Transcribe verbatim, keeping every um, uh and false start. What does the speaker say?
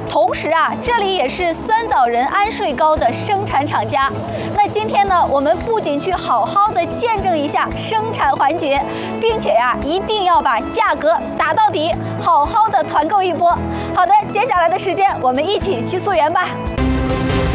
同时啊，这里也是酸枣仁安睡糕的生产厂家。那今天呢，我们不仅去好好的见证一下生产环节，并且呀、啊，一定要把价格打到底，好好的团购一波。好的，接下来的时间我们一起去溯源吧。